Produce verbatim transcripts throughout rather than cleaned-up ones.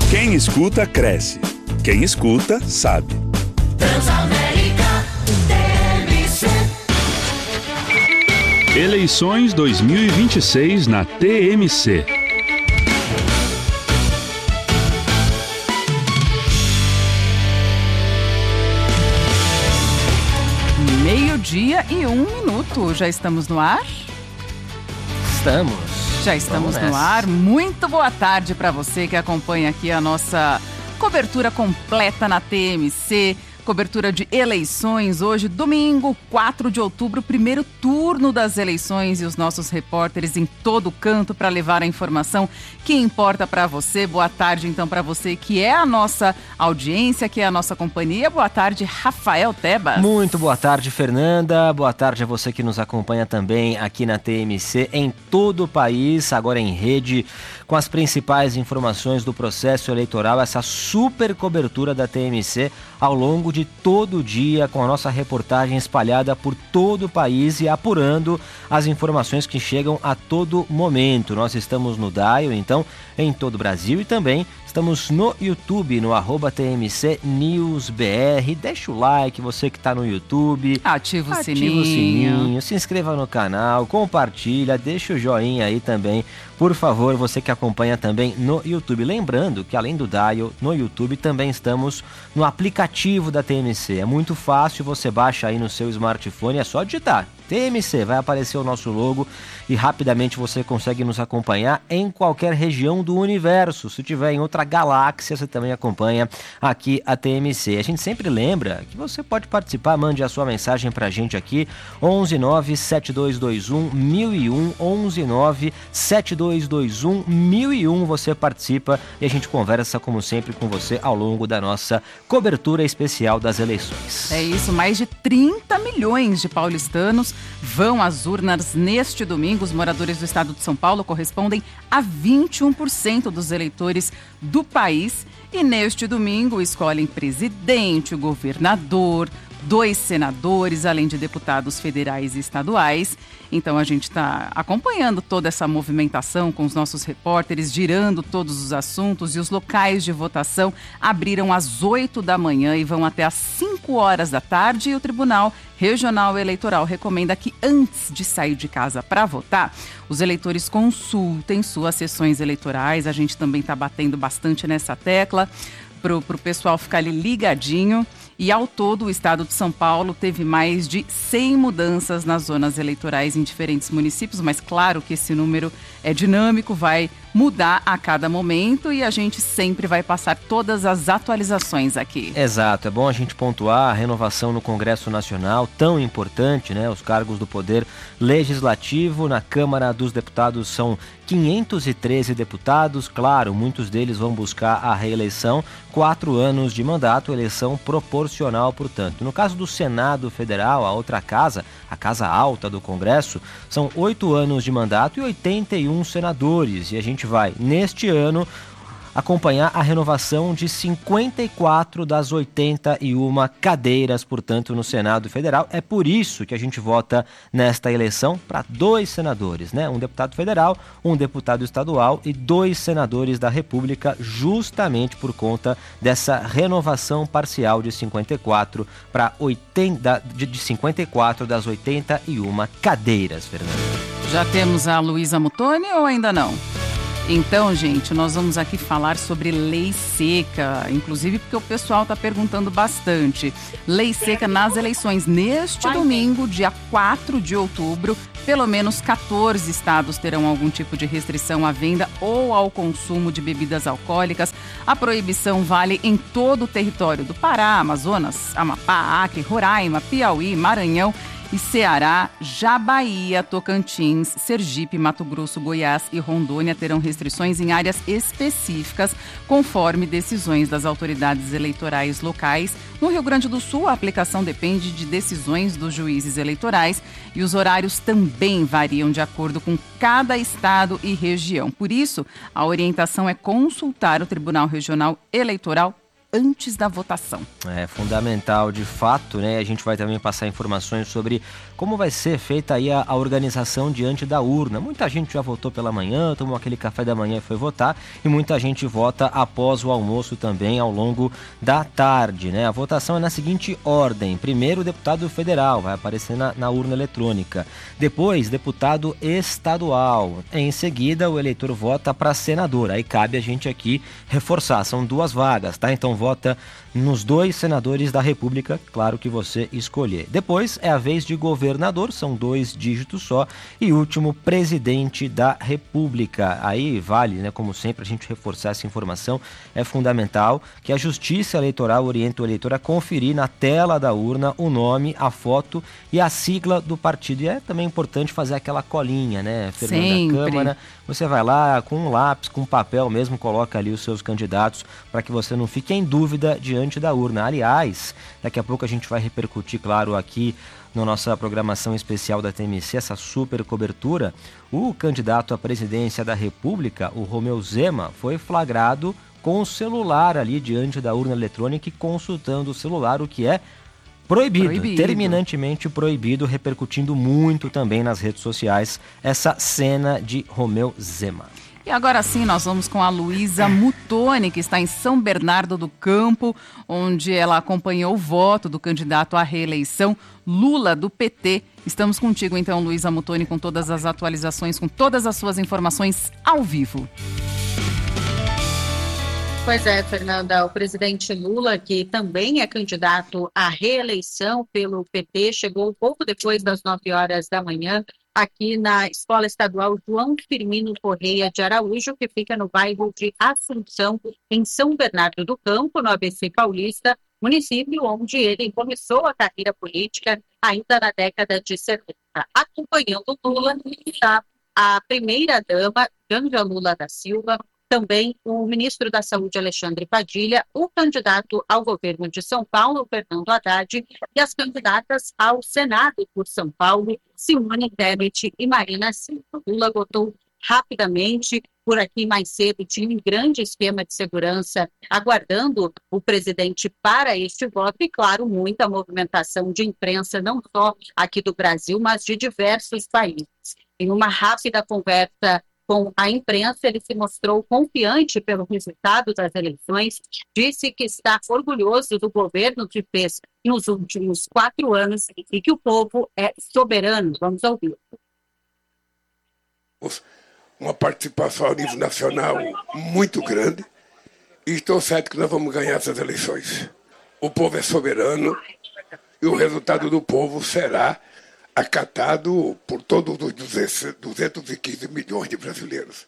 Quem escuta, cresce. Quem escuta, sabe. Transamérica T M C. Eleições dois mil e vinte e seis na T M C. Meio-dia e um minuto. Já estamos no ar? Estamos. Já estamos no ar. Muito boa tarde para você que acompanha aqui a nossa cobertura completa na T M C. Cobertura de eleições hoje, domingo, quatro de outubro, primeiro turno das eleições e os nossos repórteres em todo canto para levar a informação que importa para você. Boa tarde, então, para você que é a nossa audiência, que é a nossa companhia. Boa tarde, Rafael Tebas. Muito boa tarde, Fernanda. Boa tarde a você que nos acompanha também aqui na T M C em todo o país, agora em rede, com as principais informações do processo eleitoral, essa super cobertura da T M C ao longo de todo o dia, com a nossa reportagem espalhada por todo o país e apurando as informações que chegam a todo momento. Nós estamos no Dial, então, em todo o Brasil, e também estamos no YouTube, no arroba T M C News B R. Deixa o like, você que está no YouTube. Ativa o Ativa sininho. o sininho, se inscreva no canal, compartilha, deixa o joinha aí também. Por favor, você que acompanha também no YouTube. Lembrando que além do Dial, no YouTube também estamos no aplicativo da T M C. É muito fácil, você baixa aí no seu smartphone, é só digitar T M C, vai aparecer o nosso logo e rapidamente você consegue nos acompanhar em qualquer região do universo. Se tiver em outra galáxia, você também acompanha aqui a T M C. A gente sempre lembra que você pode participar, mande a sua mensagem pra gente aqui, onze nove sete dois dois um mil e um, onze nove sete dois dois um mil e um, você participa e a gente conversa como sempre com você ao longo da nossa cobertura especial das eleições. É isso, mais de trinta milhões de paulistanos vão às urnas neste domingo. Os moradores do estado de São Paulo correspondem a vinte e um por cento dos eleitores do país e neste domingo escolhem presidente, governador, dois senadores, além de deputados federais e estaduais. Então a gente está acompanhando toda essa movimentação com os nossos repórteres, girando todos os assuntos, e os locais de votação abriram às oito da manhã e vão até às cinco horas da tarde, e o Tribunal Regional Eleitoral recomenda que antes de sair de casa para votar, os eleitores consultem suas sessões eleitorais. A gente também está batendo bastante nessa tecla para o pessoal ficar ali ligadinho. E ao todo, o estado de São Paulo teve mais de cem mudanças nas zonas eleitorais em diferentes municípios, mas claro que esse número é dinâmico, vai mudar a cada momento e a gente sempre vai passar todas as atualizações aqui. Exato, é bom a gente pontuar a renovação no Congresso Nacional, tão importante, né? Os cargos do Poder Legislativo na Câmara dos Deputados são quinhentos e treze deputados, claro, muitos deles vão buscar a reeleição, quatro anos de mandato, eleição proporcional, portanto. No caso do Senado Federal, a outra casa, a Casa Alta do Congresso, são oito anos de mandato e oitenta e um senadores, e a gente vai, neste ano, acompanhar a renovação de cinquenta e quatro das oitenta e uma cadeiras, portanto, no Senado Federal. É por isso que a gente vota nesta eleição para dois senadores, né? Um deputado federal, um deputado estadual e dois senadores da República, justamente por conta dessa renovação parcial de cinquenta e quatro para oitenta, de cinquenta e quatro das oitenta e uma cadeiras, Fernanda. Já temos a Luísa Muttoni ou ainda não? Então, gente, nós vamos aqui falar sobre lei seca, inclusive porque o pessoal está perguntando bastante. Lei seca nas eleições. Neste domingo, dia quatro de outubro, pelo menos quatorze estados terão algum tipo de restrição à venda ou ao consumo de bebidas alcoólicas. A proibição vale em todo o território do Pará, Amazonas, Amapá, Acre, Roraima, Piauí, Maranhão e Ceará. Já Bahia, Tocantins, Sergipe, Mato Grosso, Goiás e Rondônia terão restrições em áreas específicas, conforme decisões das autoridades eleitorais locais. No Rio Grande do Sul, a aplicação depende de decisões dos juízes eleitorais e os horários também variam de acordo com cada estado e região. Por isso, a orientação é consultar o Tribunal Regional Eleitoral antes da votação. É fundamental, de fato, né? A gente vai também passar informações sobre como vai ser feita aí a, a organização diante da urna. Muita gente já votou pela manhã, tomou aquele café da manhã e foi votar, e muita gente vota após o almoço também ao longo da tarde, né? A votação é na seguinte ordem: primeiro, o deputado federal, vai aparecer na, na urna eletrônica. Depois, deputado estadual. Em seguida, o eleitor vota para senador. Aí cabe a gente aqui reforçar, são duas vagas, tá? Então vota nos dois senadores da República, claro que você escolher. Depois é a vez de governador, são dois dígitos só. E último, presidente da República. Aí vale, né, como sempre, a gente reforçar essa informação. É fundamental que a Justiça Eleitoral oriente o eleitor a conferir na tela da urna o nome, a foto e a sigla do partido. E é também importante fazer aquela colinha, né, Fernanda Sempre. Câmara? Você vai lá com um lápis, com um papel mesmo, coloca ali os seus candidatos para que você não fique em dúvida diante da urna. Aliás, daqui a pouco a gente vai repercutir, claro, aqui na nossa programação especial da T M C, essa super cobertura. O candidato à presidência da República, o Romeu Zema, foi flagrado com o celular ali diante da urna eletrônica e consultando o celular, o que é Proibido, proibido, terminantemente proibido, repercutindo muito também nas redes sociais essa cena de Romeu Zema. E agora sim, nós vamos com a Luísa Muttoni, que está em São Bernardo do Campo, onde ela acompanhou o voto do candidato à reeleição, Lula, do P T. Estamos contigo então, Luísa Muttoni, com todas as atualizações, com todas as suas informações ao vivo. Pois é, Fernanda, o presidente Lula, que também é candidato à reeleição pelo P T, chegou pouco depois das nove horas da manhã aqui na Escola Estadual João Firmino Correia de Araújo, que fica no bairro de Assunção, em São Bernardo do Campo, no A B C Paulista, município onde ele começou a carreira política ainda na década de setenta. Acompanhando Lula está a primeira-dama, Janja Lula da Silva, também o ministro da Saúde, Alexandre Padilha, o candidato ao governo de São Paulo, Fernando Haddad, e as candidatas ao Senado por São Paulo, Simone Tebet e Marina Silva. Lula votou rapidamente. Por aqui mais cedo tinha um grande esquema de segurança aguardando o presidente para este voto e, claro, muita movimentação de imprensa, não só aqui do Brasil, mas de diversos países. Em uma rápida conversa com a imprensa, ele se mostrou confiante pelo resultado das eleições, disse que está orgulhoso do governo que fez nos últimos quatro anos e que o povo é soberano. Vamos ouvir. Uma participação a nível nacional muito grande e estou certo que nós vamos ganhar essas eleições. O povo é soberano e o resultado do povo será acatado por todos os duzentos e quinze milhões de brasileiros.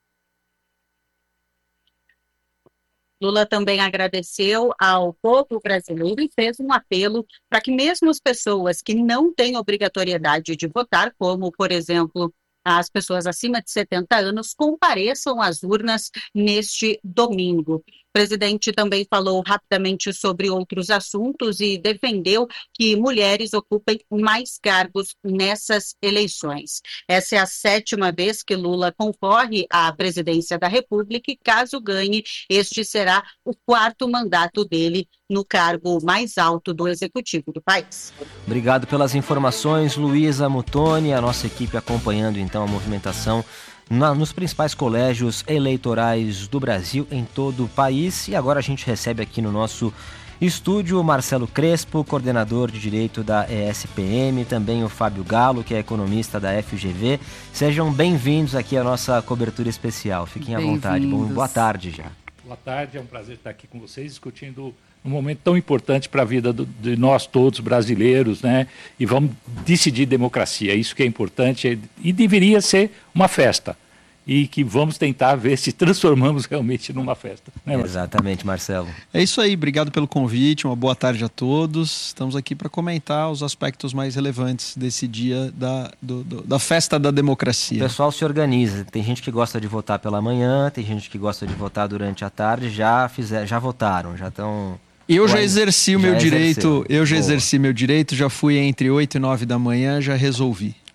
Lula também agradeceu ao povo brasileiro e fez um apelo para que mesmo as pessoas que não têm obrigatoriedade de votar, como, por exemplo, as pessoas acima de setenta anos, compareçam às urnas neste domingo. O presidente também falou rapidamente sobre outros assuntos e defendeu que mulheres ocupem mais cargos nessas eleições. Essa é a sétima vez que Lula concorre à presidência da República e, caso ganhe, este será o quarto mandato dele no cargo mais alto do executivo do país. Obrigado pelas informações, Luísa Muttoni, a nossa equipe acompanhando então a movimentação Na, nos principais colégios eleitorais do Brasil, em todo o país. E agora a gente recebe aqui no nosso estúdio o Marcelo Crespo, coordenador de Direito da E S P M, também o Fábio Galo, que é economista da F G V. Sejam bem-vindos aqui à nossa cobertura especial. Fiquem à vontade. Bom, boa tarde já. Boa tarde, é um prazer estar aqui com vocês, discutindo um momento tão importante para a vida do, de nós todos brasileiros, né? E vamos decidir democracia, isso que é importante e deveria ser uma festa. E que vamos tentar ver se transformamos realmente numa festa. Né, Marcelo? Exatamente, Marcelo. É isso aí, obrigado pelo convite, uma boa tarde a todos. Estamos aqui para comentar os aspectos mais relevantes desse dia da, do, do, da festa da democracia. O pessoal se organiza, tem gente que gosta de votar pela manhã, tem gente que gosta de votar durante a tarde, já, fizer, já votaram, já estão... Eu já exerci o meu já direito, exerceu. eu já Boa. exerci meu direito, já fui entre oito e nove da manhã, já resolvi.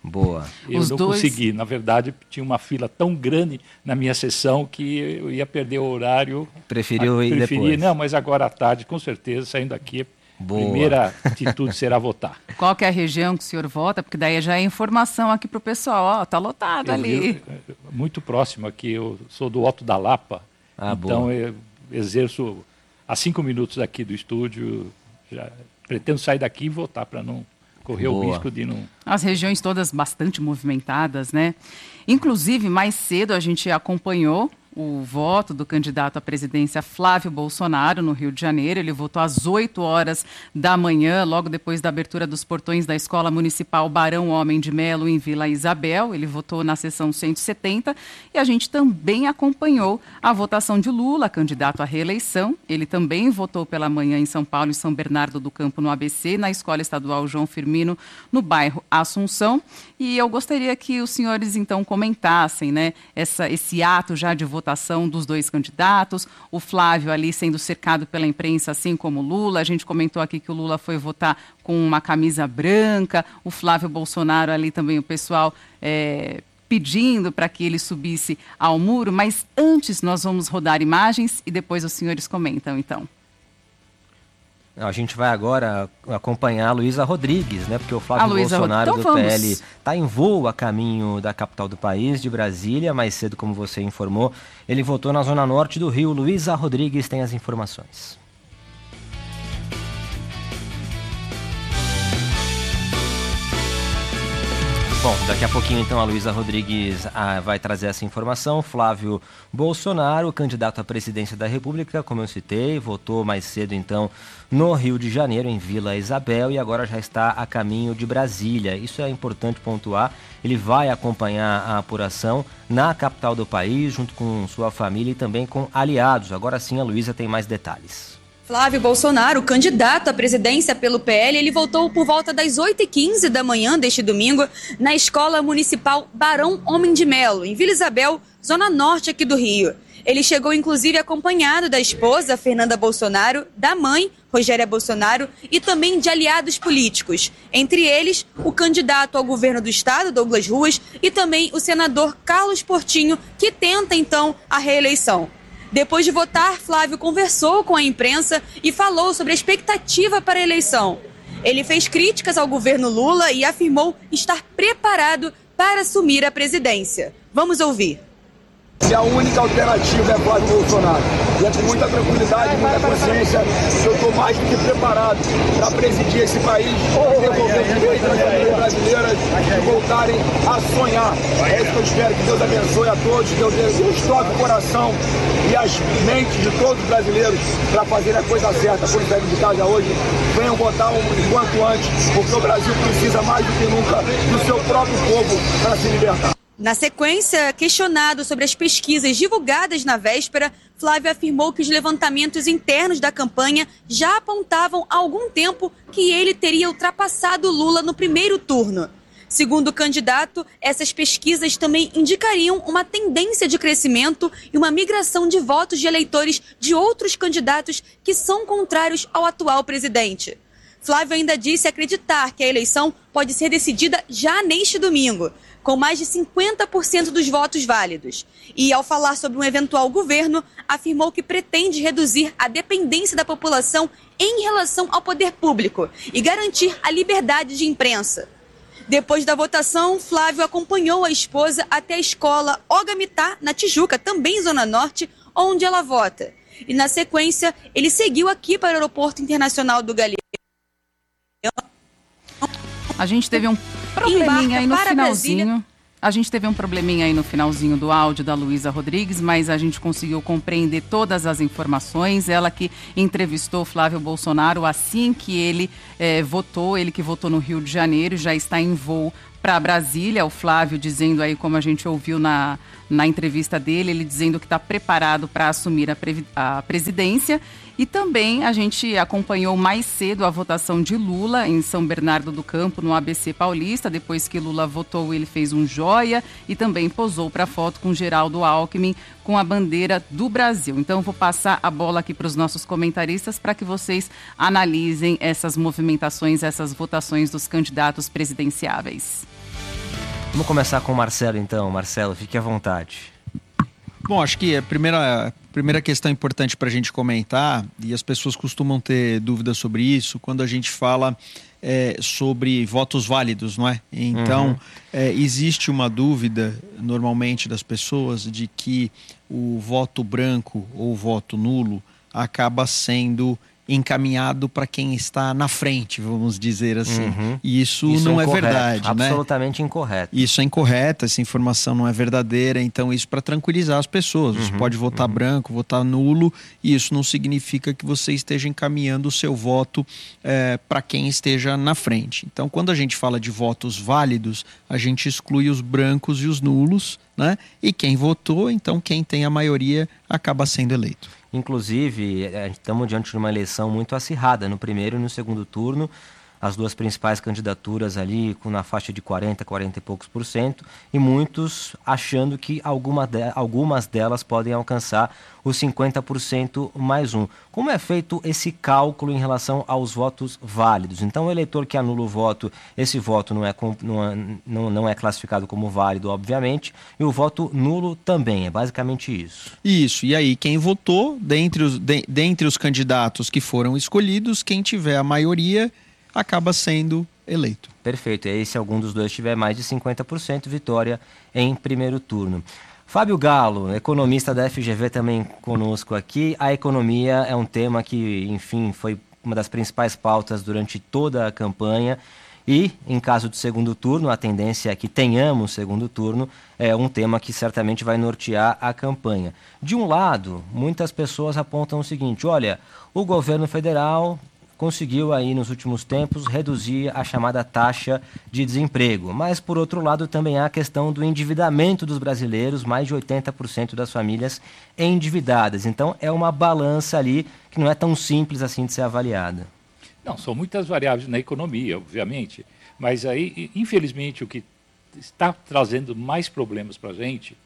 Boa. Eu Os não dois... consegui. Na verdade, tinha uma fila tão grande na minha sessão que eu ia perder o horário. Preferiu ir Preferi, depois. Não, mas agora à tarde, com certeza, saindo daqui, Boa. a primeira atitude será votar. Qual que é a região que o senhor vota? Porque daí já é informação aqui para o pessoal. Ó, tá lotado Eu ali. vi, muito próximo aqui, eu sou do Alto da Lapa, Ah, então boa. eu exerço a cinco minutos aqui do estúdio, já pretendo sair daqui e votar para não correr Boa. o risco de não... As regiões todas bastante movimentadas, né? Inclusive, mais cedo a gente acompanhou o voto do candidato à presidência Flávio Bolsonaro no Rio de Janeiro. Ele votou às oito horas da manhã, logo depois da abertura dos portões da Escola Municipal Barão Homem de Melo, em Vila Isabel. Ele votou na sessão cento e setenta e a gente também acompanhou a votação de Lula, candidato à reeleição. Ele também votou pela manhã em São Paulo e São Bernardo do Campo, no A B C, na Escola Estadual João Firmino, no bairro Assunção. E eu gostaria que os senhores, então, comentassem, né, essa, esse ato já de votação dos dois candidatos, o Flávio ali sendo cercado pela imprensa, assim como o Lula. A gente comentou aqui que o Lula foi votar com uma camisa branca, o Flávio Bolsonaro ali também, o pessoal é, pedindo para que ele subisse ao muro, mas antes nós vamos rodar imagens e depois os senhores comentam, então. A gente vai agora acompanhar a Luísa Rodrigues, né? Porque o Flávio Luísa Bolsonaro Rod... então do vamos. P L está em voo a caminho da capital do país, de Brasília. Mais cedo, como você informou, ele votou na zona norte do Rio. Luísa Rodrigues tem as informações. Bom, daqui a pouquinho então a Luísa Rodrigues ah, vai trazer essa informação. Flávio Bolsonaro, candidato à presidência da República, como eu citei, votou mais cedo então no Rio de Janeiro, em Vila Isabel, e agora já está a caminho de Brasília. Isso é importante pontuar. Ele vai acompanhar a apuração na capital do país, junto com sua família e também com aliados. Agora sim a Luísa tem mais detalhes. Flávio Bolsonaro, candidato à presidência pelo P L, ele votou por volta das oito e quinze da manhã deste domingo na Escola Municipal Barão Homem de Melo, em Vila Isabel, zona norte aqui do Rio. Ele chegou inclusive acompanhado da esposa, Fernanda Bolsonaro, da mãe, Rogéria Bolsonaro, e também de aliados políticos. Entre eles, o candidato ao governo do estado, Douglas Ruas, e também o senador Carlos Portinho, que tenta então a reeleição. Depois de votar, Flávio conversou com a imprensa e falou sobre a expectativa para a eleição. Ele fez críticas ao governo Lula e afirmou estar preparado para assumir a presidência. Vamos ouvir. Se a única alternativa é Flávio Bolsonaro, e é com muita tranquilidade, muita consciência, que eu estou mais do que preparado para presidir esse país e devolver o direito às famílias brasileiras de voltarem a sonhar. É isso que eu espero, que Deus abençoe a todos, que Deus, Deus toque o coração e as mentes de todos os brasileiros para fazer a coisa certa. Por isso, de casa hoje, venham votar o quanto antes, porque o Brasil precisa mais do que nunca do seu próprio povo para se libertar. Na sequência, questionado sobre as pesquisas divulgadas na véspera, Flávio afirmou que os levantamentos internos da campanha já apontavam há algum tempo que ele teria ultrapassado Lula no primeiro turno. Segundo o candidato, essas pesquisas também indicariam uma tendência de crescimento e uma migração de votos de eleitores de outros candidatos que são contrários ao atual presidente. Flávio ainda disse acreditar que a eleição pode ser decidida já neste domingo, com mais de cinquenta por cento dos votos válidos. E, ao falar sobre um eventual governo, afirmou que pretende reduzir a dependência da população em relação ao poder público e garantir a liberdade de imprensa. Depois da votação, Flávio acompanhou a esposa até a escola Ogamitá, na Tijuca, também Zona Norte, onde ela vota. E, na sequência, ele seguiu aqui para o Aeroporto Internacional do Galeão. A gente teve um probleminha aí no finalzinho. A gente teve um probleminha aí no finalzinho do áudio da Luísa Rodrigues, mas a gente conseguiu compreender todas as informações. Ela que entrevistou Flávio Bolsonaro assim que ele eh, votou, ele que votou no Rio de Janeiro, já está em voo para Brasília. O Flávio dizendo aí, como a gente ouviu na, na entrevista dele, ele dizendo que está preparado para assumir a, previ- a presidência. E também a gente acompanhou mais cedo a votação de Lula em São Bernardo do Campo, no A B C Paulista. Depois que Lula votou, ele fez um joia e também posou para foto com Geraldo Alckmin com a bandeira do Brasil. Então, vou passar a bola aqui para os nossos comentaristas para que vocês analisem essas movimentações, essas votações dos candidatos presidenciáveis. Vamos começar com o Marcelo, então. Marcelo, fique à vontade. Bom, acho que a primeira, a primeira questão importante para a gente comentar, e as pessoas costumam ter dúvidas sobre isso, quando a gente fala é, sobre votos válidos, não é? Então, uhum. é, existe uma dúvida, normalmente, das pessoas, de que o voto branco ou voto nulo acaba sendo encaminhado para quem está na frente, vamos dizer assim. Uhum. E isso, isso não é, é verdade, absolutamente né? incorreto. Isso é incorreto, essa informação não é verdadeira, então isso para tranquilizar as pessoas. Você uhum. pode votar uhum. branco, votar nulo, e isso não significa que você esteja encaminhando o seu voto é, para quem esteja na frente. Então, quando a gente fala de votos válidos, a gente exclui os brancos e os nulos, né? E quem votou, então quem tem a maioria acaba sendo eleito. Inclusive, estamos diante de uma eleição muito acirrada no primeiro e no segundo turno. As duas principais candidaturas ali com na faixa de quarenta, quarenta e poucos por cento, e muitos achando que alguma de, algumas delas podem alcançar os cinquenta por cento mais um. Como é feito esse cálculo em relação aos votos válidos? Então, o eleitor que anula o voto, esse voto não é, não é, não, não é classificado como válido, obviamente, e o voto nulo também, é basicamente isso. Isso, e aí quem votou, dentre os, de, dentre os candidatos que foram escolhidos, quem tiver a maioria acaba sendo eleito. Perfeito. E aí, se algum dos dois tiver mais de cinquenta por cento, vitória em primeiro turno. Fábio Galo, economista da F G V, também conosco aqui. A economia é um tema que, enfim, foi uma das principais pautas durante toda a campanha. E, em caso de segundo turno, a tendência é que tenhamos segundo turno, é um tema que certamente vai nortear a campanha. De um lado, muitas pessoas apontam o seguinte: olha, o governo federal conseguiu aí nos últimos tempos reduzir a chamada taxa de desemprego. Mas, por outro lado, também há a questão do endividamento dos brasileiros, mais de oitenta por cento das famílias endividadas. Então, é uma balança ali que não é tão simples assim de ser avaliada. Não, são muitas variáveis na economia, obviamente, mas aí, infelizmente, o que está trazendo mais problemas para a gente,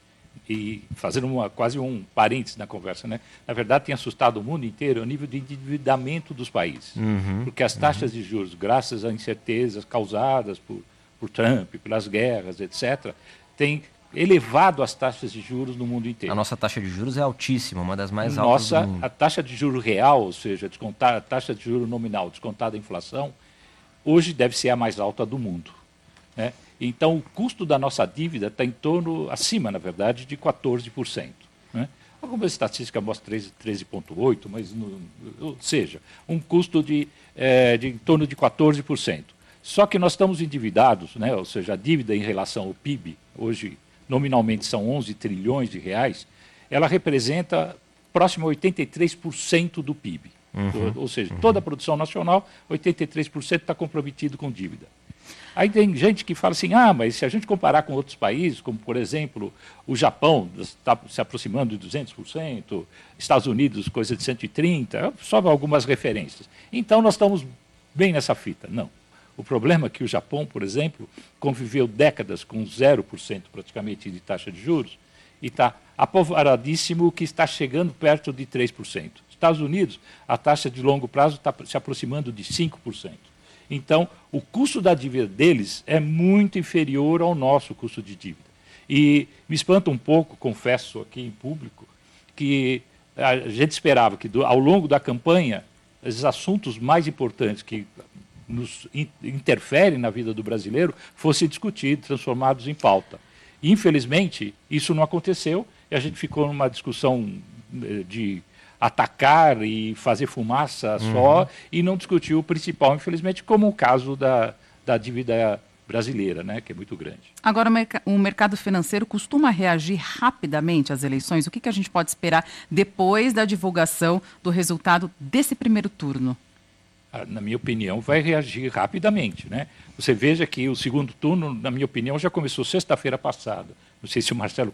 e fazendo uma, quase um parênteses na conversa, né? Na verdade, tem assustado o mundo inteiro o nível de endividamento dos países. Uhum, porque as taxas uhum. de juros, graças a incertezas causadas por, por Trump, pelas guerras, etcétera, têm elevado as taxas de juros no mundo inteiro. A nossa taxa de juros é altíssima, uma das mais altas nossa, do mundo. A taxa de juros real, ou seja, descontar, a taxa de juros nominal descontada a inflação, hoje deve ser a mais alta do mundo, né? Então, o custo da nossa dívida está em torno, acima, na verdade, de quatorze por cento. Né? Algumas estatísticas mostram treze vírgula oito por cento, mas, no, ou seja, um custo de, é, de em torno de quatorze por cento. Só que nós estamos endividados, né? Ou seja, a dívida em relação ao P I B, hoje nominalmente são onze trilhões de reais, ela representa próximo a oitenta e três por cento do P I B. Uhum, ou seja, uhum. toda a produção nacional, oitenta e três por cento está comprometido com dívida. Aí tem gente que fala assim, ah, mas se a gente comparar com outros países, como, por exemplo, o Japão está se aproximando de duzentos por cento, Estados Unidos, coisa de cento e trinta por cento, só algumas referências. Então, nós estamos bem nessa fita. Não. O problema é que o Japão, por exemplo, conviveu décadas com zero por cento praticamente de taxa de juros e está apavoradíssimo que está chegando perto de três por cento. Estados Unidos, a taxa de longo prazo está se aproximando de cinco por cento. Então, o custo da dívida deles é muito inferior ao nosso custo de dívida. E me espanta um pouco, confesso aqui em público, que a gente esperava que do, ao longo da campanha, os assuntos mais importantes que nos in, interferem na vida do brasileiro fossem discutidos, transformados em pauta. Infelizmente, isso não aconteceu e a gente ficou numa discussão de atacar e fazer fumaça só, uhum. e não discutiu o principal, infelizmente, como o caso da, da dívida brasileira, né, que é muito grande. Agora, o mercado financeiro costuma reagir rapidamente às eleições? O que, que a gente pode esperar depois da divulgação do resultado desse primeiro turno? Na minha opinião, vai reagir rapidamente, né? Você veja que o segundo turno, na minha opinião, já começou sexta-feira passada. Não sei se o Marcelo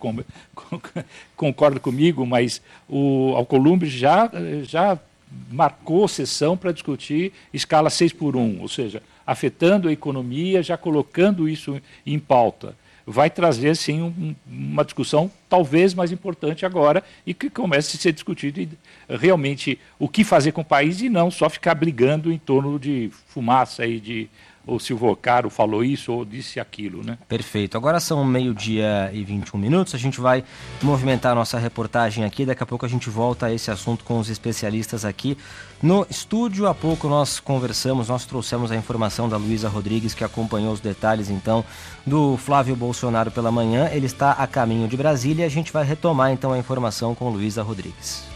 concorda comigo, mas o Alcolumbre já, já marcou sessão para discutir escala seis por um, ou seja, afetando a economia, já colocando isso em pauta. Vai trazer, sim, um, uma discussão talvez mais importante agora e que comece a ser discutido e, realmente o que fazer com o país e não só ficar brigando em torno de fumaça e de o Silvio Ocaro falou isso ou disse aquilo, né? Perfeito. Agora são meio-dia e vinte e um minutos. A gente vai movimentar a nossa reportagem aqui. Daqui a pouco a gente volta a esse assunto com os especialistas aqui no estúdio. Há pouco nós conversamos, nós trouxemos a informação da Luísa Rodrigues, que acompanhou os detalhes, então, do Flávio Bolsonaro pela manhã. Ele está a caminho de Brasília e a gente vai retomar, então, a informação com Luísa Rodrigues.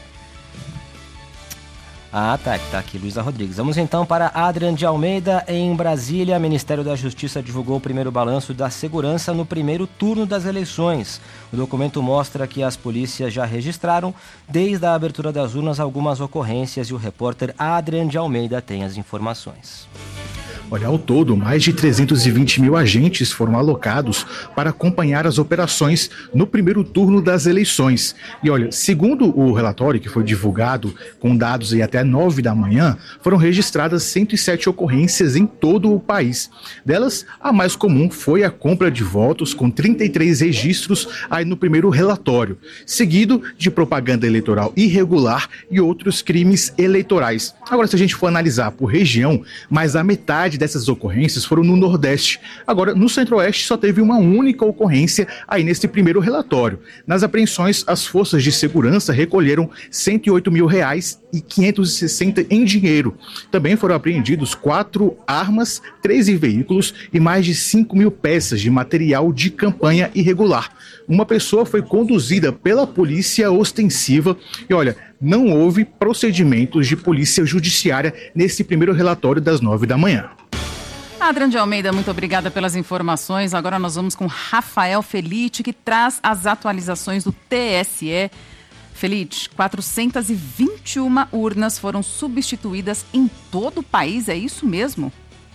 Ah, tá, tá aqui, Luísa Rodrigues. Vamos então para Adrian de Almeida, em Brasília. O Ministério da Justiça divulgou o primeiro balanço da segurança no primeiro turno das eleições. O documento mostra que as polícias já registraram, desde a abertura das urnas, algumas ocorrências e o repórter Adrian de Almeida tem as informações. Olha, ao todo, mais de trezentos e vinte mil agentes foram alocados para acompanhar as operações no primeiro turno das eleições. E olha, segundo o relatório que foi divulgado com dados aí até nove da manhã, foram registradas cento e sete ocorrências em todo o país. Delas, a mais comum foi a compra de votos, com trinta e três registros aí no primeiro relatório, seguido de propaganda eleitoral irregular e outros crimes eleitorais. Agora, se a gente for analisar por região, mais da metade dessas ocorrências foram no Nordeste. Agora, no Centro-Oeste só teve uma única ocorrência aí nesse primeiro relatório. Nas apreensões, as forças de segurança recolheram cento e oito mil reais e quinhentos e sessenta em dinheiro. Também foram apreendidos quatro armas, treze veículos e mais de cinco mil peças de material de campanha irregular. Uma pessoa foi conduzida pela polícia ostensiva e, olha, não houve procedimentos de polícia judiciária nesse primeiro relatório das nove da manhã. Adrian de Almeida, muito obrigada pelas informações. Agora nós vamos com Rafael Felite, que traz as atualizações do T S E. Felite, quatrocentas e vinte e uma urnas foram substituídas em todo o país, é isso mesmo?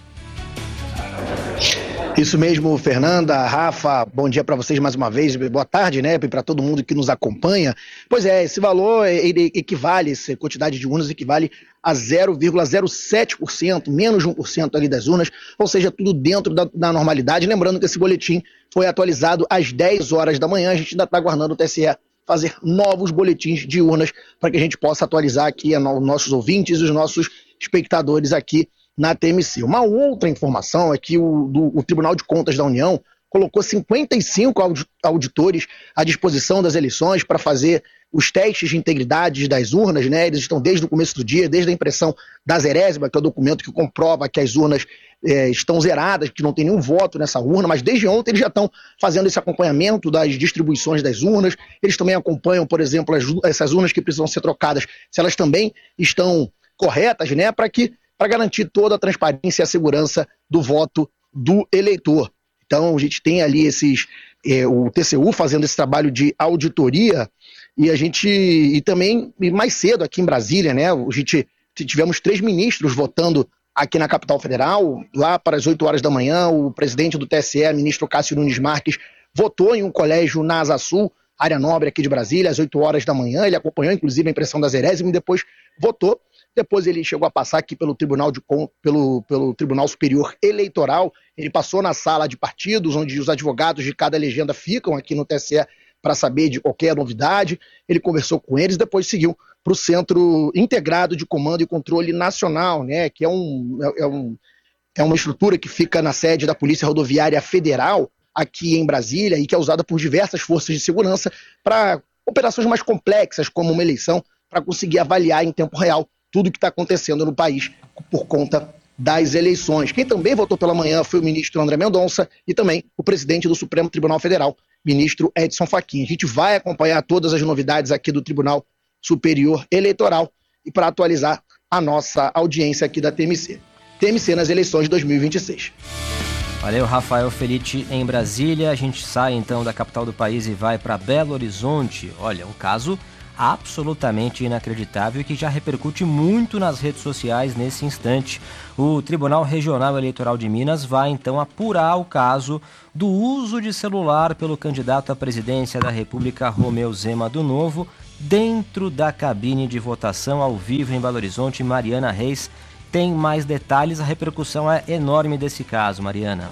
Isso mesmo, Fernanda, Rafa, bom dia para vocês mais uma vez, boa tarde, né, para todo mundo que nos acompanha. Pois é, esse valor ele equivale, essa quantidade de urnas equivale a zero vírgula zero sete por cento, menos de um por cento ali das urnas, ou seja, tudo dentro da, da normalidade. Lembrando que esse boletim foi atualizado às dez horas da manhã, a gente ainda está aguardando o T S E fazer novos boletins de urnas para que a gente possa atualizar aqui os nossos ouvintes e os nossos espectadores aqui na T M C. Uma outra informação é que o, do, o Tribunal de Contas da União colocou cinquenta e cinco auditores à disposição das eleições para fazer os testes de integridade das urnas, né? Eles estão desde o começo do dia, desde a impressão da zerésima, que é o documento que comprova que as urnas é, estão zeradas, que não tem nenhum voto nessa urna, mas desde ontem eles já estão fazendo esse acompanhamento das distribuições das urnas. Eles também acompanham, por exemplo, as, essas urnas que precisam ser trocadas, se elas também estão corretas, né? Para que para garantir toda a transparência e a segurança do voto do eleitor. Então, a gente tem ali esses, é, o T C U fazendo esse trabalho de auditoria e a gente, e também mais cedo aqui em Brasília, né, a gente tivemos três ministros votando aqui na capital federal, lá para as oito horas da manhã, o presidente do T S E, ministro Cássio Nunes Marques, votou em um colégio na Asa Sul, área nobre aqui de Brasília, às oito horas da manhã, ele acompanhou inclusive a impressão da zerésima e depois votou. Depois ele chegou a passar aqui pelo Tribunal, de, pelo, pelo Tribunal Superior Eleitoral, ele passou na sala de partidos, onde os advogados de cada legenda ficam aqui no T S E para saber de qualquer novidade, ele conversou com eles, depois seguiu para o Centro Integrado de Comando e Controle Nacional, né, que é, um, é, um, é uma estrutura que fica na sede da Polícia Rodoviária Federal, aqui em Brasília, e que é usada por diversas forças de segurança para operações mais complexas, como uma eleição, para conseguir avaliar em tempo real tudo o que está acontecendo no país por conta das eleições. Quem também votou pela manhã foi o ministro André Mendonça e também o presidente do Supremo Tribunal Federal, ministro Edson Fachin. A gente vai acompanhar todas as novidades aqui do Tribunal Superior Eleitoral e para atualizar a nossa audiência aqui da T M C. T M C nas eleições de dois mil e vinte e seis. Valeu, Rafael Felite em Brasília. A gente sai então da capital do país e vai para Belo Horizonte. Olha, um caso absolutamente inacreditável e que já repercute muito nas redes sociais nesse instante. O Tribunal Regional Eleitoral de Minas vai então apurar o caso do uso de celular pelo candidato à presidência da República, Romeu Zema do Novo, dentro da cabine de votação ao vivo em Belo Horizonte. Mariana Reis tem mais detalhes, a repercussão é enorme desse caso, Mariana.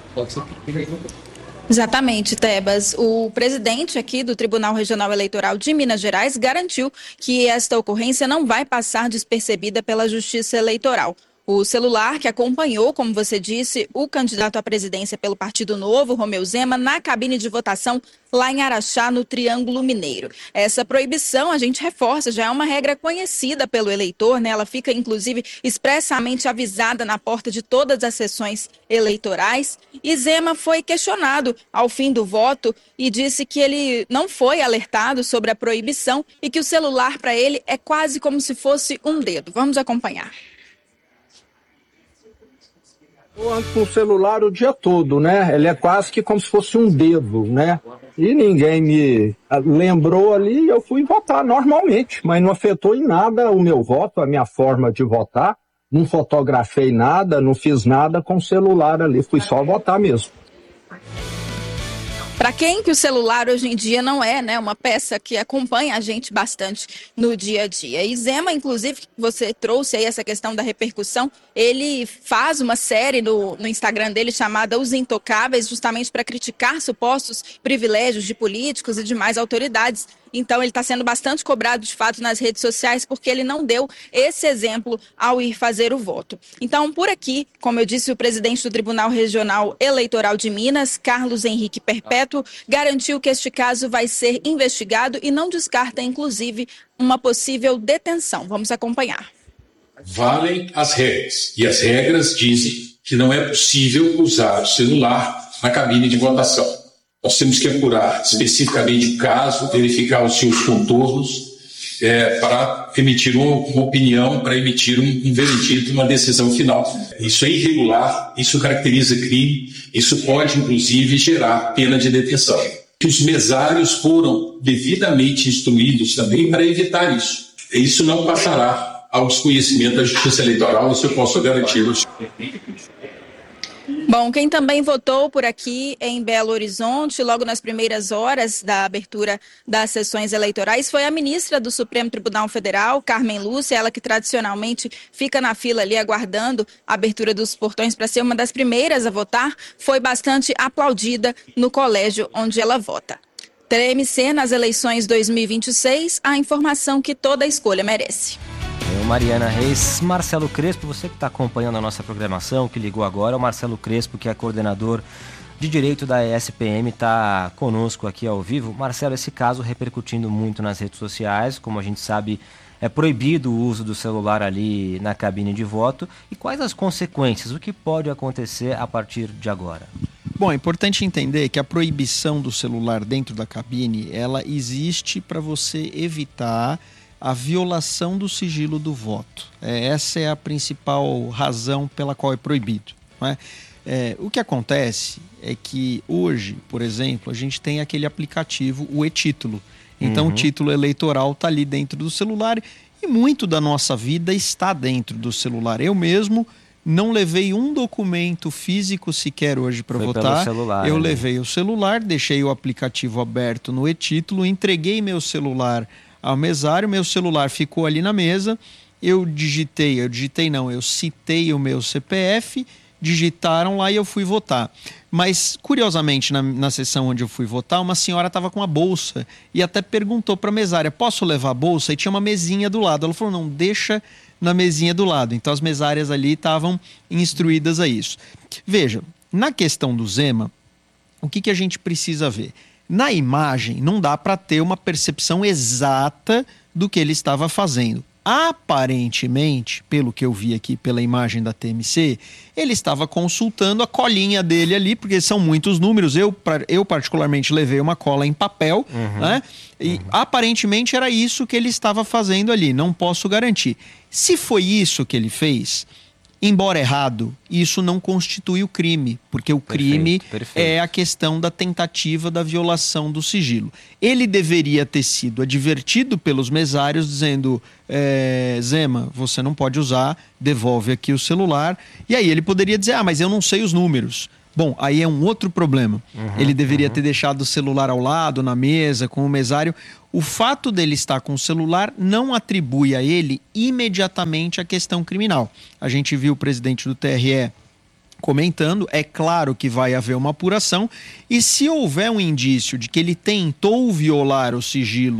Exatamente, Tebas. O presidente aqui do Tribunal Regional Eleitoral de Minas Gerais garantiu que esta ocorrência não vai passar despercebida pela Justiça Eleitoral. O celular que acompanhou, como você disse, o candidato à presidência pelo Partido Novo, Romeu Zema, na cabine de votação lá em Araxá, no Triângulo Mineiro. Essa proibição, a gente reforça, já é uma regra conhecida pelo eleitor, né? Ela fica, inclusive, expressamente avisada na porta de todas as sessões eleitorais. E Zema foi questionado ao fim do voto e disse que ele não foi alertado sobre a proibição e que o celular para ele é quase como se fosse um dedo. Vamos acompanhar. Eu ando com o celular o dia todo, né? Ele é quase que como se fosse um dedo, né? E ninguém me lembrou ali e eu fui votar normalmente, mas não afetou em nada o meu voto, a minha forma de votar. Não fotografei nada, não fiz nada com o celular ali, fui só votar mesmo. Para quem que o celular hoje em dia não é, né, uma peça que acompanha a gente bastante no dia a dia. E Zema, inclusive, você trouxe aí essa questão da repercussão, ele faz uma série no, no Instagram dele chamada Os Intocáveis, justamente para criticar supostos privilégios de políticos e demais autoridades. Então ele está sendo bastante cobrado de fato nas redes sociais porque ele não deu esse exemplo ao ir fazer o voto. Então, por aqui, como eu disse, o presidente do Tribunal Regional Eleitoral de Minas, Carlos Henrique Perpétuo, garantiu que este caso vai ser investigado e não descarta, inclusive, uma possível detenção. Vamos acompanhar. Valem as regras. E as regras dizem que não é possível usar o celular na cabine de votação. Nós temos que apurar especificamente o caso, verificar os seus contornos é, para emitir uma, uma opinião, para emitir um, um veredito, uma decisão final. Isso é irregular, isso caracteriza crime, isso pode inclusive gerar pena de detenção. Os mesários foram devidamente instruídos também para evitar isso. Isso não passará ao desconhecimento da Justiça Eleitoral, isso eu posso garantir-los. Bom, quem também votou por aqui em Belo Horizonte, logo nas primeiras horas da abertura das sessões eleitorais, foi a ministra do Supremo Tribunal Federal, Carmen Lúcia, ela que tradicionalmente fica na fila ali aguardando a abertura dos portões para ser uma das primeiras a votar, foi bastante aplaudida no colégio onde ela vota. T M C nas eleições dois mil e vinte e seis, a informação que toda escolha merece. Eu, Mariana Reis, Marcelo Crespo, você que está acompanhando a nossa programação, que ligou agora, o Marcelo Crespo, que é coordenador de Direito da E S P M, está conosco aqui ao vivo. Marcelo, esse caso repercutindo muito nas redes sociais, como a gente sabe, é proibido o uso do celular ali na cabine de voto. E quais as consequências? O que pode acontecer a partir de agora? Bom, é importante entender que a proibição do celular dentro da cabine, ela existe para você evitar a violação do sigilo do voto. É, essa é a principal razão pela qual é proibido. Não é? É, o que acontece é que hoje, por exemplo, a gente tem aquele aplicativo, o e-título. Então uhum. o título eleitoral está ali dentro do celular e muito da nossa vida está dentro do celular. Eu mesmo não levei um documento físico sequer hoje para votar. Celular, Eu né? levei o celular, deixei o aplicativo aberto no e-título, entreguei meu celular ao mesário, meu celular ficou ali na mesa, eu digitei, eu digitei não, eu citei o meu C P F, digitaram lá e eu fui votar. Mas, curiosamente, na, na sessão onde eu fui votar, uma senhora estava com a bolsa e até perguntou para a mesária, posso levar a bolsa? E tinha uma mesinha do lado. Ela falou, não, deixa na mesinha do lado. Então, as mesárias ali estavam instruídas a isso. Veja, na questão do Zema, o que, que a gente precisa ver? Na imagem, não dá para ter uma percepção exata do que ele estava fazendo. Aparentemente, pelo que eu vi aqui pela imagem da T M C, ele estava consultando a colinha dele ali, porque são muitos números. Eu, eu particularmente, levei uma cola em papel, uhum. né? E uhum. aparentemente era isso que ele estava fazendo ali. Não posso garantir. Se foi isso que ele fez, embora errado, isso não constitui o crime, porque o crime perfeito, perfeito. é a questão da tentativa da violação do sigilo. Ele deveria ter sido advertido pelos mesários dizendo, é, Zema, você não pode usar, devolve aqui o celular. E aí ele poderia dizer, ah, mas eu não sei os números. Bom, aí é um outro problema. Uhum, ele deveria uhum. ter deixado o celular ao lado, na mesa, com o mesário. O fato dele estar com o celular não atribui a ele imediatamente a questão criminal. A gente viu o presidente do T R E comentando, é claro que vai haver uma apuração, e se houver um indício de que ele tentou violar o sigilo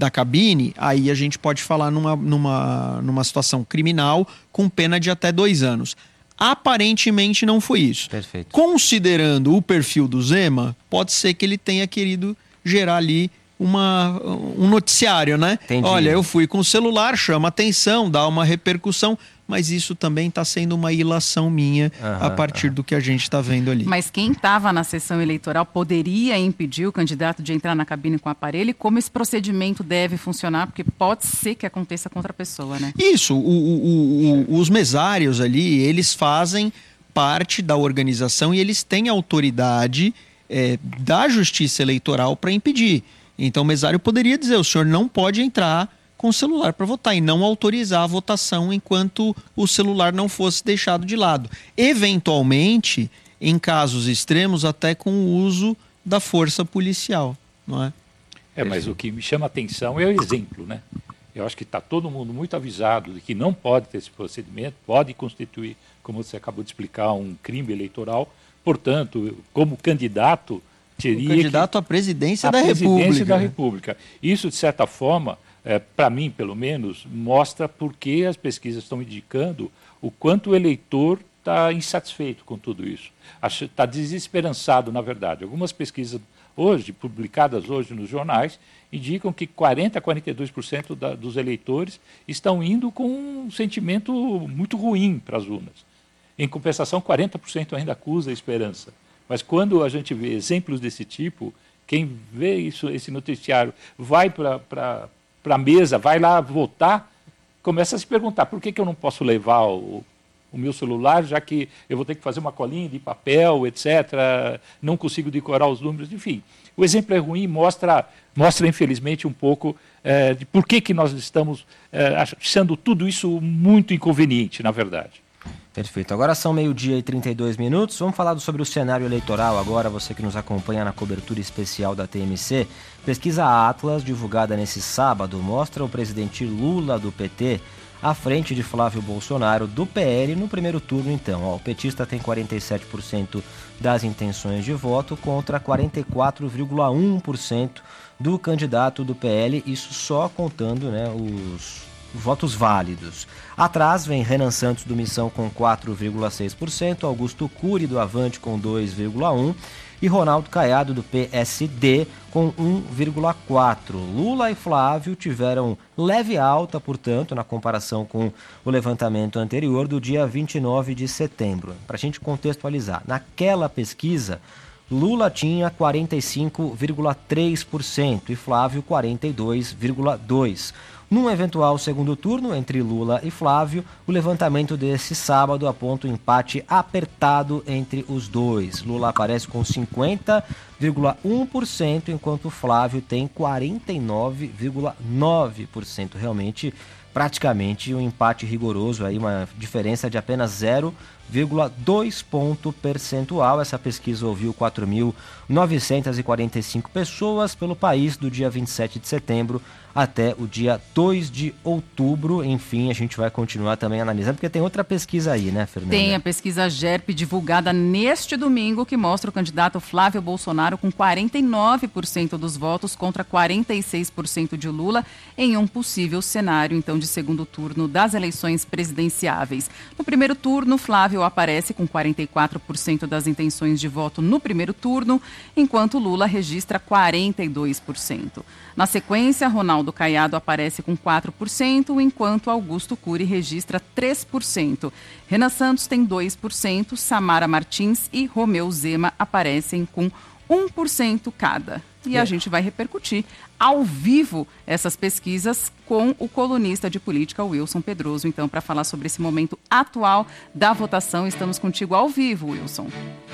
da cabine, aí a gente pode falar numa, numa, numa situação criminal com pena de até dois anos. Aparentemente não foi isso. Perfeito. Considerando o perfil do Zema, pode ser que ele tenha querido gerar ali uma, um noticiário, né? Entendi. Olha, eu fui com o celular, chama atenção, dá uma repercussão, mas isso também está sendo uma ilação minha Aham, a partir aham. do que a gente está vendo ali. Mas quem estava na sessão eleitoral poderia impedir o candidato de entrar na cabine com o aparelho? E como esse procedimento deve funcionar? Porque pode ser que aconteça contra a pessoa, né? Isso, o, o, o, os mesários ali, eles fazem parte da organização e eles têm autoridade é, da justiça eleitoral para impedir. Então o mesário poderia dizer, o senhor não pode entrar com o celular para votar e não autorizar a votação enquanto o celular não fosse deixado de lado. Eventualmente, em casos extremos, até com o uso da força policial, não é? É, mas o que me chama a atenção é o exemplo, né? Eu acho que está todo mundo muito avisado de que não pode ter esse procedimento, pode constituir, como você acabou de explicar, um crime eleitoral. Portanto, como candidato, teria o candidato que... à presidência à da presidência República. da República. Isso, de certa forma, é, para mim, pelo menos, mostra por que as pesquisas estão indicando o quanto o eleitor está insatisfeito com tudo isso. Está desesperançado, na verdade. Algumas pesquisas hoje, publicadas hoje nos jornais, indicam que quarenta a quarenta e dois por cento da, dos eleitores estão indo com um sentimento muito ruim para as urnas. Em compensação, quarenta por cento ainda acusa a esperança. Mas quando a gente vê exemplos desse tipo, quem vê isso, esse noticiário vai para a mesa, vai lá votar, começa a se perguntar por que, que eu não posso levar o, o meu celular, já que eu vou ter que fazer uma colinha de papel, etcétera, não consigo decorar os números, enfim. O exemplo é ruim e mostra, mostra, infelizmente, um pouco é, de por que, que nós estamos é, achando tudo isso muito inconveniente, na verdade. Perfeito. Agora são meio-dia e trinta e dois minutos. Vamos falar sobre o cenário eleitoral agora, você que nos acompanha na cobertura especial da T M C. Pesquisa Atlas, divulgada nesse sábado, mostra o presidente Lula, do P T, à frente de Flávio Bolsonaro, do P L, no primeiro turno, então. Ó, o petista tem quarenta e sete por cento das intenções de voto contra quarenta e quatro vírgula um por cento do candidato do P L, isso só contando, né, os votos válidos. Atrás vem Renan Santos do Missão com quatro vírgula seis por cento, Augusto Cury do Avante com dois vírgula um por cento e Ronaldo Caiado do P S D com um vírgula quatro por cento. Lula e Flávio tiveram leve alta, portanto, na comparação com o levantamento anterior do dia vinte e nove de setembro. Para a gente contextualizar, naquela pesquisa, Lula tinha quarenta e cinco vírgula três por cento e Flávio quarenta e dois vírgula dois por cento. Num eventual segundo turno entre Lula e Flávio, o levantamento desse sábado aponta um empate apertado entre os dois. Lula aparece com cinquenta vírgula um por cento, enquanto Flávio tem quarenta e nove vírgula nove por cento. Realmente, praticamente um empate rigoroso, aí uma diferença de apenas zero vírgula dois ponto percentual. Essa pesquisa ouviu quatro mil novecentas e quarenta e cinco pessoas pelo país do dia vinte e sete de setembro até o dia dois de outubro. Enfim, a gente vai continuar também analisando, porque tem outra pesquisa aí, né, Fernanda? Tem a pesquisa G E R P divulgada neste domingo, que mostra o candidato Flávio Bolsonaro com quarenta e nove por cento dos votos contra quarenta e seis por cento de Lula, em um possível cenário, então, de segundo turno das eleições presidenciáveis. No primeiro turno, Flávio aparece com quarenta e quatro por cento das intenções de voto no primeiro turno, enquanto Lula registra quarenta e dois por cento. Na sequência, Ronaldo Caiado aparece com quatro por cento, enquanto Augusto Cury registra três por cento. Renan Santos tem dois por cento, Samara Martins e Romeu Zema aparecem com um por cento cada. E a gente vai repercutir ao vivo essas pesquisas com o colunista de política Wilson Pedroso. Então, para falar sobre esse momento atual da votação, estamos contigo ao vivo, Wilson.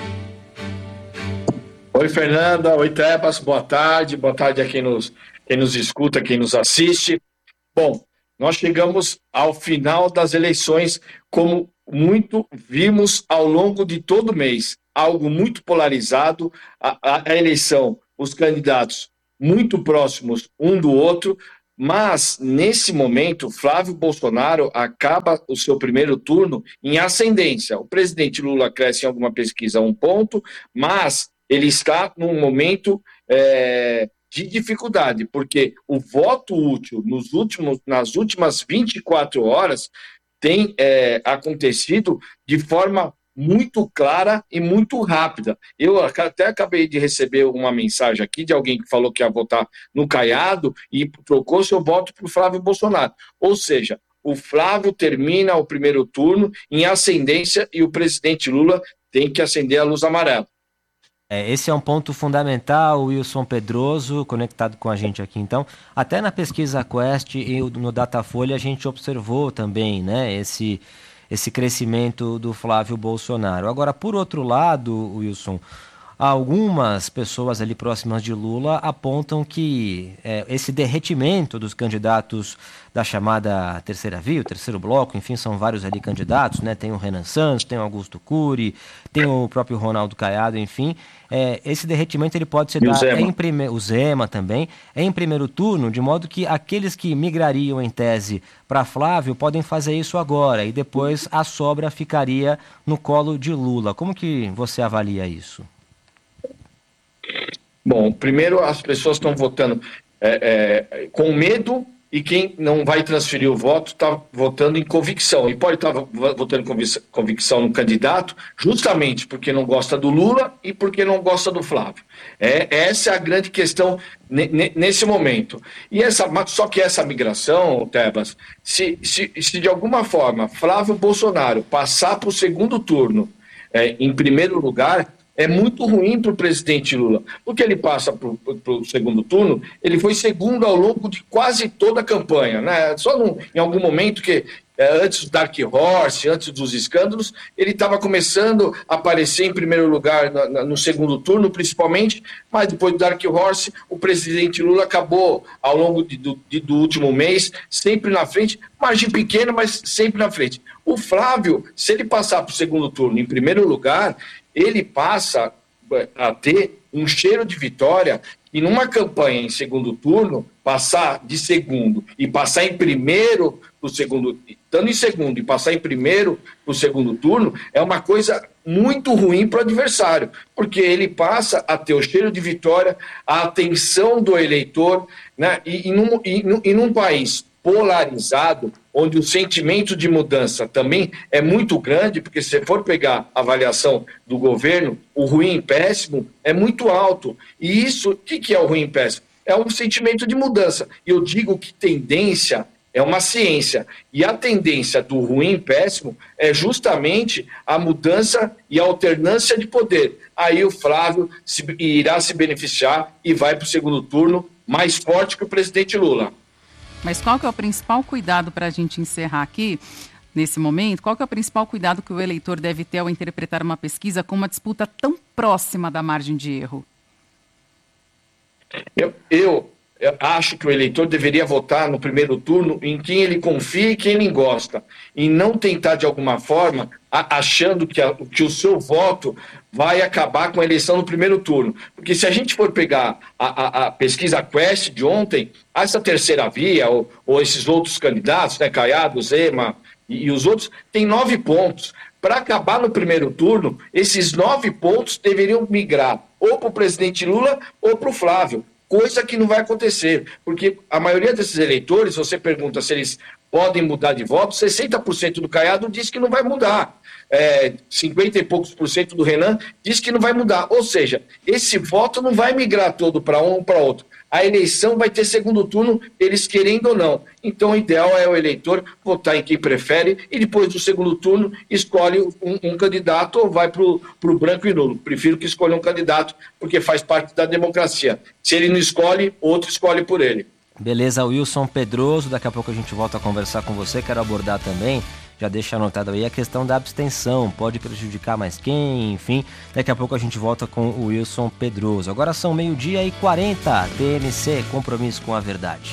Oi, Fernanda. Oi, Tebas. Boa tarde. Boa tarde a quem nos, quem nos escuta, quem nos assiste. Bom, nós chegamos ao final das eleições, como muito vimos ao longo de todo o mês. Algo muito polarizado, a, a, a eleição, os candidatos muito próximos um do outro, mas, nesse momento, Flávio Bolsonaro acaba o seu primeiro turno em ascendência. O presidente Lula cresce em alguma pesquisa um ponto, mas ele está num momento é, de dificuldade, porque o voto útil nos últimos, nas últimas vinte e quatro horas tem é, acontecido de forma muito clara e muito rápida. Eu até acabei de receber uma mensagem aqui de alguém que falou que ia votar no Caiado e trocou seu voto para o Flávio Bolsonaro. Ou seja, o Flávio termina o primeiro turno em ascendência e o presidente Lula tem que acender a luz amarela. É, esse é um ponto fundamental, Wilson Pedroso, conectado com a gente aqui. Então, até na pesquisa Quest e no Datafolha a gente observou também, né, esse, esse crescimento do Flávio Bolsonaro. Agora, por outro lado, Wilson, algumas pessoas ali próximas de Lula apontam que é, esse derretimento dos candidatos da chamada terceira via, o terceiro bloco, enfim, são vários ali candidatos, né? Tem o Renan Santos, tem o Augusto Cury, tem o próprio Ronaldo Caiado, enfim. É, esse derretimento ele pode se dar em primeiro, o Zema também, em primeiro turno, de modo que aqueles que migrariam em tese para Flávio podem fazer isso agora e depois a sobra ficaria no colo de Lula. Como que você avalia isso? Bom, primeiro as pessoas estão votando é, é, com medo e quem não vai transferir o voto está votando em convicção. E pode estar votando em convicção no candidato justamente porque não gosta do Lula e porque não gosta do Flávio. É, essa é a grande questão nesse momento. E essa, só que essa migração, Tebas, se, se, se de alguma forma Flávio Bolsonaro passar para o segundo turno é, em primeiro lugar, é muito ruim para o presidente Lula, porque ele passa para o segundo turno, ele foi segundo ao longo de quase toda a campanha, né? Só num, em algum momento que, é, antes do Dark Horse, antes dos escândalos, ele estava começando a aparecer em primeiro lugar no, no segundo turno, principalmente, mas depois do Dark Horse, o presidente Lula acabou, ao longo de, do, de, do último mês, sempre na frente, margem pequena, mas sempre na frente. O Flávio, se ele passar para o segundo turno em primeiro lugar, ele passa a ter um cheiro de vitória e numa campanha em segundo turno, passar de segundo e passar em primeiro para o segundo, estando em segundo e passar em primeiro para o segundo turno, é uma coisa muito ruim para o adversário, porque ele passa a ter o cheiro de vitória, a atenção do eleitor, né? e, e, num, e, num, e num país polarizado, onde o sentimento de mudança também é muito grande, porque se você for pegar a avaliação do governo, o ruim e péssimo é muito alto. E isso, o que, que é o ruim e péssimo? É um sentimento de mudança. E eu digo que tendência é uma ciência. E a tendência do ruim e péssimo é justamente a mudança e a alternância de poder. Aí o Flávio se, irá se beneficiar e vai para o segundo turno mais forte que o presidente Lula. Mas qual que é o principal cuidado para a gente encerrar aqui, nesse momento? Qual que é o principal cuidado que o eleitor deve ter ao interpretar uma pesquisa com uma disputa tão próxima da margem de erro? Eu, eu, eu acho que o eleitor deveria votar no primeiro turno em quem ele confia e quem ele gosta, e não tentar, de alguma forma, a, achando que, a, que o seu voto vai acabar com a eleição no primeiro turno. Porque se a gente for pegar a, a, a pesquisa Quest de ontem, essa terceira via, ou, ou esses outros candidatos, né, Caiado, Zema e, e os outros, tem nove pontos. Para acabar no primeiro turno, esses nove pontos deveriam migrar ou para o presidente Lula ou para o Flávio, coisa que não vai acontecer, porque a maioria desses eleitores, você pergunta se eles podem mudar de voto, sessenta por cento do Caiado diz que não vai mudar. É, cinquenta e poucos por cento do Renan diz que não vai mudar. Ou seja, esse voto não vai migrar todo para um ou para outro. A eleição vai ter segundo turno, eles querendo ou não. Então, o ideal é o eleitor votar em quem prefere e depois do segundo turno escolhe um, um candidato ou vai para o branco e nulo. Prefiro que escolha um candidato porque faz parte da democracia. Se ele não escolhe, outro escolhe por ele. Beleza, Wilson Pedroso, daqui a pouco a gente volta a conversar com você, quero abordar também, já deixa anotado aí a questão da abstenção, pode prejudicar mais quem, enfim, daqui a pouco a gente volta com o Wilson Pedroso. Agora são meio-dia e quarenta, T M C, compromisso com a verdade.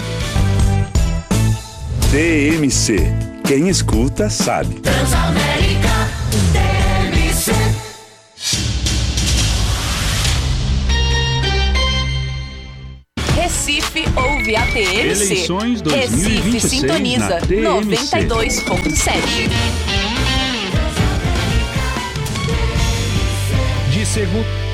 T M C, quem escuta sabe. Transamérica, T M C. Recife ouve a T M C. Eleições dois mil e vinte e seis Recife sintoniza na T M C. noventa e dois ponto sete. De segundo